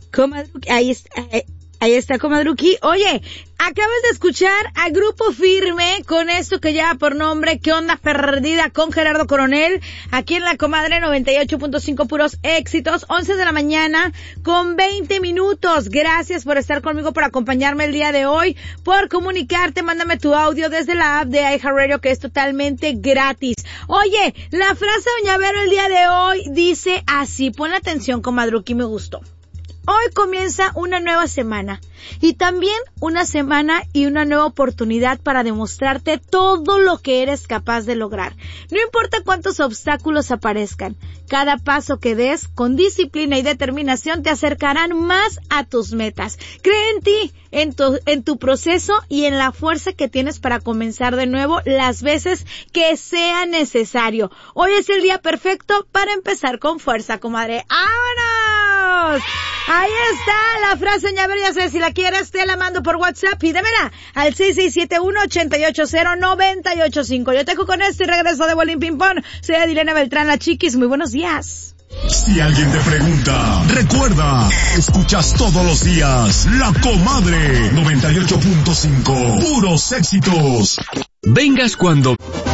Comadruki, ahí está, comadruki. Oye, acabas de escuchar a Grupo Firme con esto que lleva por nombre ¿Qué onda perdida? Con Gerardo Coronel, aquí en La Comadre 98.5 puros éxitos, 11 de la mañana con 20 minutos. Gracias por estar conmigo, por acompañarme el día de hoy, por comunicarte. Mándame tu audio desde la app de iHeartRadio, que es totalmente gratis. Oye, la frase de Doña Vero el día de hoy dice así, pon atención, comadruki, me gustó. Hoy comienza una nueva semana y también una semana y una nueva oportunidad para demostrarte todo lo que eres capaz de lograr. No importa cuántos obstáculos aparezcan, cada paso que des con disciplina y determinación te acercarán más a tus metas. Cree en ti, en tu proceso y en la fuerza que tienes para comenzar de nuevo las veces que sea necesario. Hoy es el día perfecto para empezar con fuerza, comadre. ¡Vámonos! Ahí está la frase, doña Vero, ya sabes, si la quieres, te la mando por WhatsApp, pídemela al 6671-880-985. Yo te dejo con esto y regreso de Bolín Ping Pong. Soy Adilena Beltrán, la Chiquis, muy buenos días. Si alguien te pregunta, recuerda, escuchas todos los días La Comadre 98.5, puros éxitos. Vengas cuando